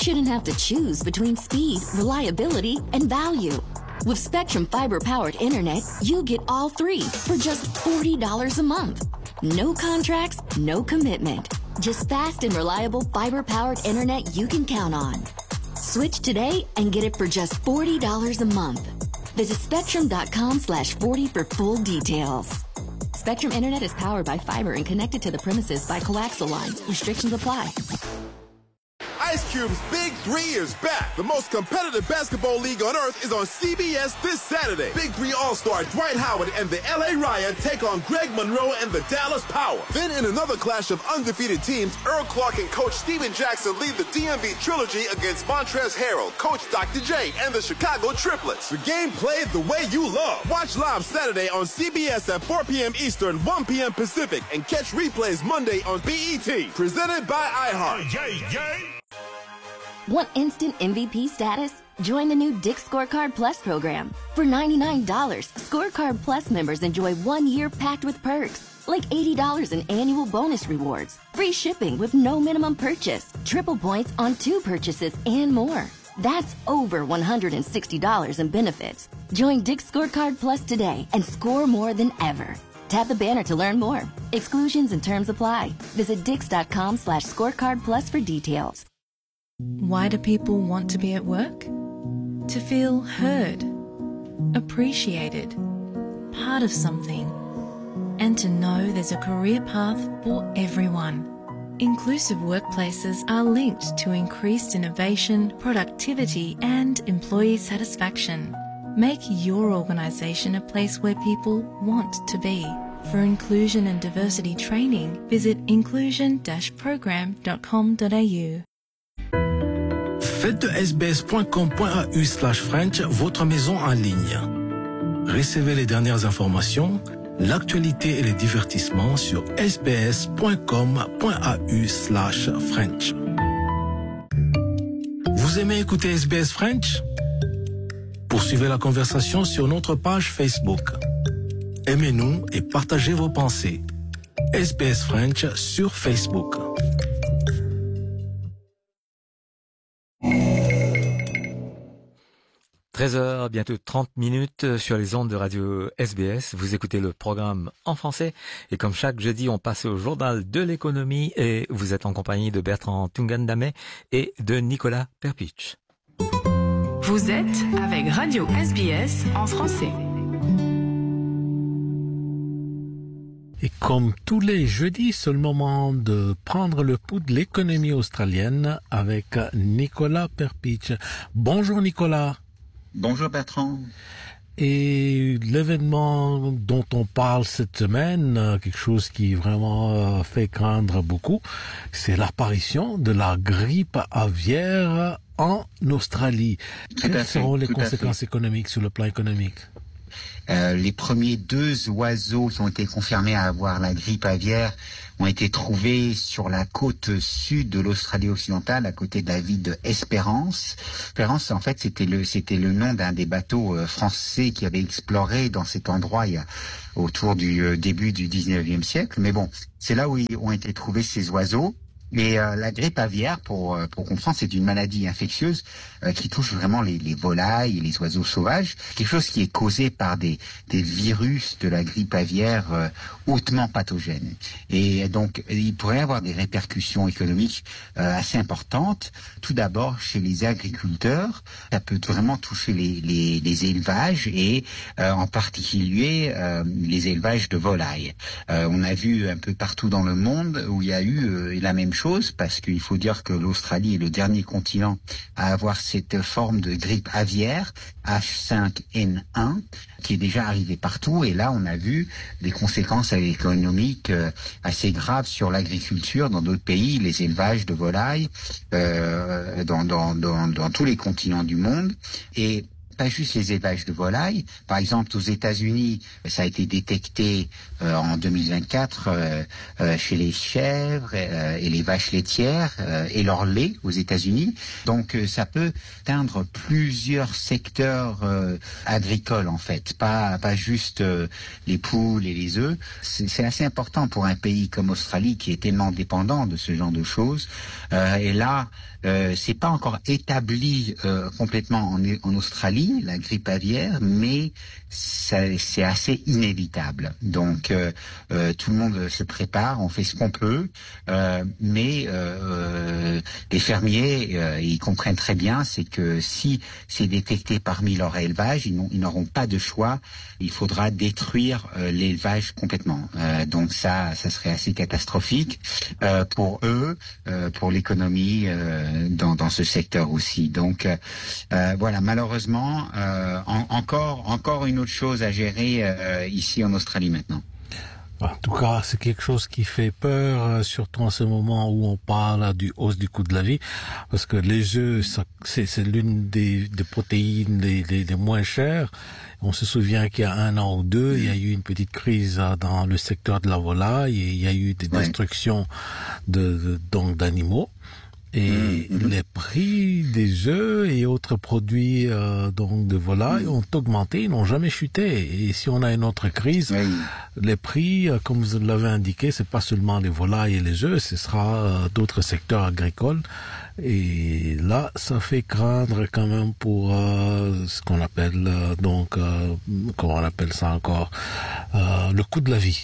shouldn't have to choose between speed, reliability, and value. With Spectrum fiber-powered internet, you get all three for just $40 a month. No contracts, no commitment. Just fast and reliable fiber-powered internet you can count on. Switch today and get it for just $40 a month. Visit spectrum.com/40 for full details. Spectrum Internet is powered by fiber and connected to the premises by coaxial lines. Restrictions apply. Ice Cube's Big 3 is back. The most competitive basketball league on earth is on CBS this Saturday. Big 3 All-Star Dwight Howard and the LA Riot take on Greg Monroe and the Dallas Power. Then in another clash of undefeated teams, Earl Clark and Coach Steven Jackson lead the DMV Trilogy against Montrezl Harrell, Coach Dr. J, and the Chicago Triplets. The game played the way you love. Watch live Saturday on CBS at 4 p.m. Eastern, 1 p.m. Pacific, and catch replays Monday on BET. Presented by iHeart. Want instant MVP status? Join the new Dick's Scorecard Plus program. For $99, Scorecard Plus members enjoy 1 year packed with perks, like $80 in annual bonus rewards, free shipping with no minimum purchase, triple points on 2 purchases, and more. That's over $160 in benefits. Join Dick's Scorecard Plus today and score more than ever. Tap the banner to learn more. Exclusions and terms apply. Visit dix.com/scorecard plus for details. Why do people want to be at work? To feel heard, appreciated, part of something, and to know there's a career path for everyone. Inclusive workplaces are linked to increased innovation, productivity, and employee satisfaction. Make your organisation a place where people want to be. For inclusion and diversity training, visit inclusion-program.com.au. Faites de sbs.com.au/French votre maison en ligne. Recevez les dernières informations, l'actualité et les divertissements sur sbs.com.au/French. Vous aimez écouter SBS French? Poursuivez la conversation sur notre page Facebook. Aimez-nous et partagez vos pensées. SBS French sur Facebook. 13h, bientôt 30 minutes sur les ondes de radio SBS. Vous écoutez le programme en français. Et comme chaque jeudi, on passe au journal de l'économie et vous êtes en compagnie de Bertrand Tungandame et de Nicolas Perpich. Vous êtes avec Radio SBS en français. Et comme tous les jeudis, c'est le moment de prendre le pouls de l'économie australienne avec Nicolas Perpich. Bonjour Nicolas. Bonjour Bertrand. Et l'événement dont on parle cette semaine, quelque chose qui vraiment fait craindre beaucoup, c'est l'apparition de la grippe aviaire en Australie. Quelles seront les conséquences économiques sur le plan économique? Les premiers 2 oiseaux qui ont été confirmés à avoir la grippe aviaire ont été trouvés sur la côte sud de l'Australie occidentale, à côté de la ville de Esperance. Esperance, en fait, c'était le nom d'un des bateaux français qui avait exploré dans cet endroit autour du début du 19e siècle. Mais bon, c'est là où ont été trouvés ces oiseaux. Et la grippe aviaire, pour comprendre, c'est une maladie infectieuse qui touche vraiment les volailles et les oiseaux sauvages. Quelque chose qui est causé par des virus de la grippe aviaire hautement pathogènes. Et donc, il pourrait y avoir des répercussions économiques assez importantes. Tout d'abord, chez les agriculteurs, ça peut vraiment toucher les élevages et en particulier les élevages de volailles. On a vu un peu partout dans le monde où il y a eu la même chose, parce qu'il faut dire que l'Australie est le dernier continent à avoir cette forme de grippe aviaire, H5N1, qui est déjà arrivée partout. Et là, on a vu des conséquences économiques assez graves sur l'agriculture dans d'autres pays, les élevages de volailles, dans tous les continents du monde. Et pas juste les élevages de volailles. Par exemple, aux États-Unis, ça a été détecté en 2024 chez les chèvres et les vaches laitières et leur lait aux États-Unis. Donc ça peut atteindre plusieurs secteurs agricoles en fait, pas juste les poules et les œufs. C'est assez important pour un pays comme Australie qui est tellement dépendant de ce genre de choses. Et là, c'est pas encore établi complètement en Australie, la grippe aviaire, mais c'est assez inévitable. Donc tout le monde se prépare, on fait ce qu'on peut, mais les fermiers, ils comprennent très bien, c'est que si c'est détecté parmi leur élevage, ils n'auront pas de choix. Il faudra détruire l'élevage complètement. Donc ça serait assez catastrophique pour eux, pour l'économie dans ce secteur aussi. Donc voilà, malheureusement, encore une autre chose à gérer ici en Australie maintenant. En tout cas, c'est quelque chose qui fait peur, surtout en ce moment où on parle du hausse du coût de la vie, parce que les œufs, c'est l'une des protéines les moins chères. On se souvient qu'il y a 1 an ou 2, il y a eu une petite crise dans le secteur de la volaille et il y a eu des destructions donc d'animaux. Et les prix des œufs et autres produits donc de volaille ont augmenté, ils n'ont jamais chuté. Et si on a une autre crise, les prix, comme vous l'avez indiqué, c'est pas seulement les volailles et les œufs, ce sera d'autres secteurs agricoles. Et là, ça fait craindre quand même pour ce qu'on appelle comment on appelle ça encore, le coût de la vie.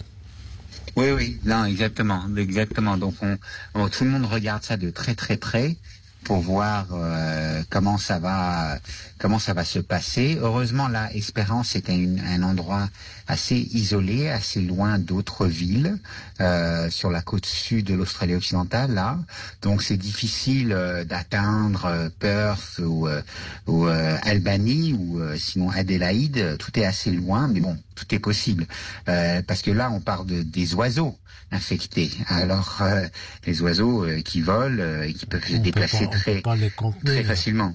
Oui, non, exactement. Donc tout le monde regarde ça de très très près pour voir comment ça va se passer. Heureusement, là, Espérance est un endroit assez isolé, assez loin d'autres villes sur la côte sud de l'Australie occidentale, là. Donc c'est difficile d'atteindre Perth ou Albany ou sinon Adélaïde. Tout est assez loin, mais bon, tout est possible parce que là, on parle des oiseaux infectés. Alors les oiseaux qui volent et qui peuvent se déplacer très facilement.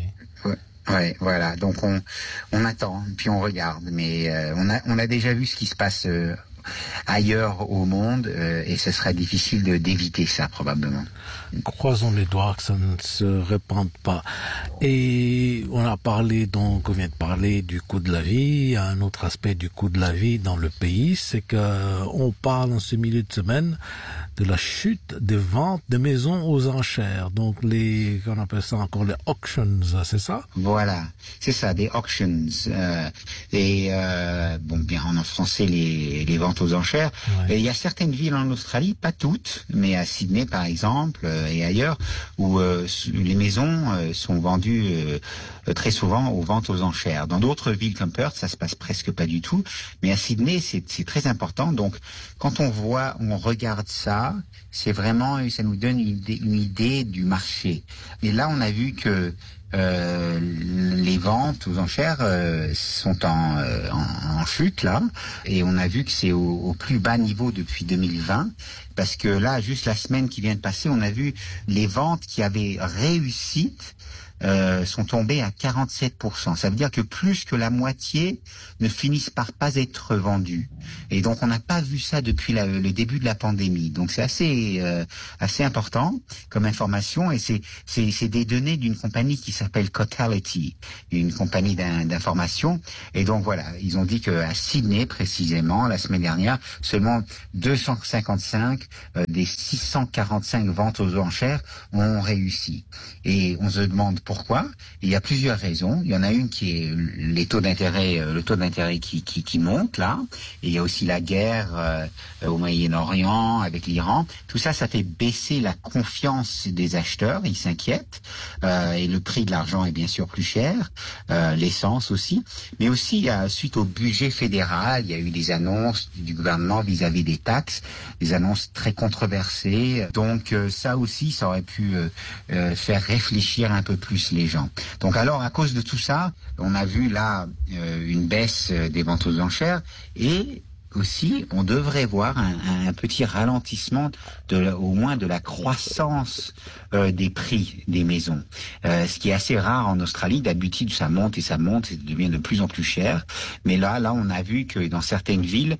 Ouais, voilà. Donc on attend, puis on regarde, mais on a déjà vu ce qui se passe ailleurs au monde et ce sera difficile d'éviter ça probablement. Croisons les doigts que ça ne se répande pas. Et on vient de parler du coût de la vie. Un autre aspect du coût de la vie dans le pays, c'est que on parle en ce milieu de semaine de la chute des ventes de maisons aux enchères. Donc on appelle ça encore les auctions, c'est ça? Voilà, c'est ça, des auctions. Bien en français les ventes aux enchères. Ouais. Et il y a certaines villes en Australie, pas toutes, mais à Sydney par exemple et ailleurs, où les maisons sont vendues très souvent aux ventes aux enchères. Dans d'autres villes comme Perth, ça se passe presque pas du tout, mais à Sydney, c'est très important. Donc, quand on regarde ça, c'est vraiment, ça nous donne une idée du marché. Et là, on a vu que les ventes aux enchères sont en chute là, et on a vu que c'est au plus bas niveau depuis 2020, parce que là, juste la semaine qui vient de passer, on a vu les ventes qui avaient réussi sont tombées à 47%. Ça veut dire que plus que la moitié ne finissent par pas être vendues. Et donc on n'a pas vu ça depuis le début de la pandémie. Donc c'est assez important comme information, et c'est des données d'une compagnie qui s'appelle Cotality, une compagnie d'information. Et donc voilà, ils ont dit que à Sydney précisément la semaine dernière, seulement 255 des 645 ventes aux enchères ont réussi. Et on se demande pourquoi. Il y a plusieurs raisons. Il y en a une qui est le taux d'intérêt qui monte là. Et il y a aussi la guerre au Moyen-Orient avec l'Iran. Tout ça, ça fait baisser la confiance des acheteurs. Ils s'inquiètent. Et le prix de l'argent est bien sûr plus cher. L'essence aussi. Mais aussi, suite au budget fédéral, il y a eu des annonces du gouvernement vis-à-vis des taxes. Des annonces très controversées. Donc ça aussi, ça aurait pu faire réfléchir un peu plus les gens. Donc alors, à cause de tout ça, on a vu là une baisse des ventes aux enchères, et aussi, on devrait voir un petit ralentissement au moins de la croissance des prix des maisons. Ce qui est assez rare en Australie. D'habitude, ça monte et ça devient de plus en plus cher. Mais là, on a vu que dans certaines villes,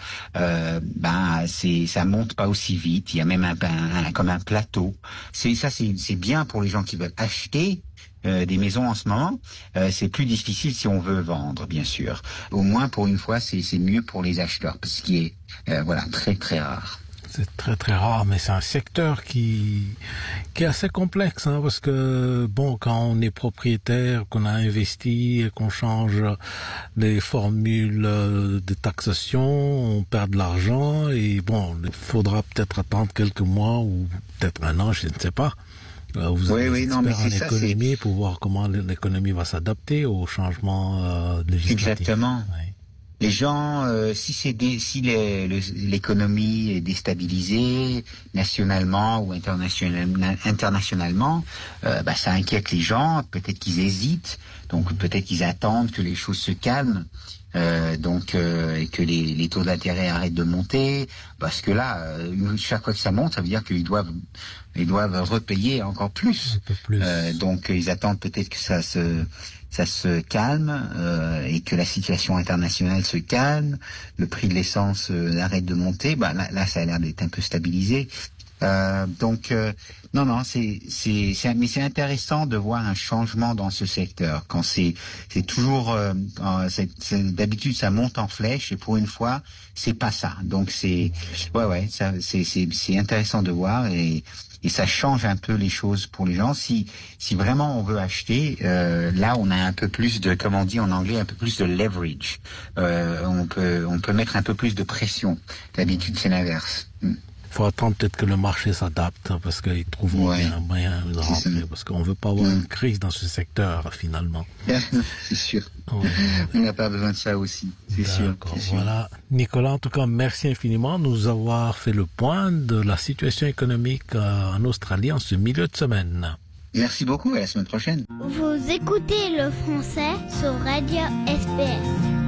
ça monte pas aussi vite. Il y a même comme un plateau. C'est bien pour les gens qui veulent acheter des maisons en ce moment. C'est plus difficile si on veut vendre, bien sûr. Au moins, pour une fois, c'est mieux pour les acheteurs, ce qui est très très rare. C'est très très rare, mais c'est un secteur qui est assez complexe, hein, parce que quand on est propriétaire, qu'on a investi, qu'on change les formules de taxation, on perd de l'argent et il faudra peut-être attendre quelques mois ou peut-être un an, je ne sais pas. Vous êtes expert en économie pour voir comment l'économie va s'adapter aux changements législatifs. Exactement. Oui. Les gens, si l'économie est déstabilisée nationalement ou internationalement, ça inquiète les gens. Peut-être qu'ils hésitent, donc peut-être qu'ils attendent que les choses se calment. Et que les taux d'intérêt arrêtent de monter, parce que là, chaque fois que ça monte, ça veut dire qu'ils doivent repayer encore plus. Donc ils attendent peut-être que ça se calme et que la situation internationale se calme, le prix de l'essence arrête de monter. Là, ça a l'air d'être un peu stabilisé. Mais c'est intéressant de voir un changement dans ce secteur. Quand c'est toujours, d'habitude ça monte en flèche et pour une fois c'est pas ça. Donc c'est intéressant de voir et ça change un peu les choses pour les gens. Si vraiment on veut acheter, là on a un peu plus de, comme on dit en anglais, un peu plus de leverage. On peut mettre un peu plus de pression. D'habitude c'est l'inverse. Il faut attendre peut-être que le marché s'adapte parce qu'ils trouveront bien un moyen de rentrer, parce qu'on ne veut pas avoir une crise dans ce secteur finalement. C'est sûr. Ouais. On n'a pas besoin de ça aussi, c'est sûr. Voilà. Nicolas, en tout cas, merci infiniment de nous avoir fait le point de la situation économique en Australie en ce milieu de semaine. Merci beaucoup, à la semaine prochaine. Vous écoutez le français sur Radio SBS.